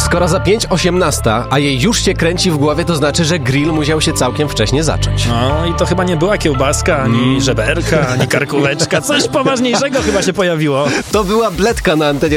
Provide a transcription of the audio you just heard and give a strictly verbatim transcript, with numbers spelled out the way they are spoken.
Skoro za pięć osiemnasta, a jej już się kręci w głowie, to znaczy, że grill musiał się całkiem wcześnie zacząć. No i to chyba nie była kiełbaska, ani mm. żeberka, ani karkuleczka. Coś poważniejszego chyba się pojawiło. To była Bledka na antenie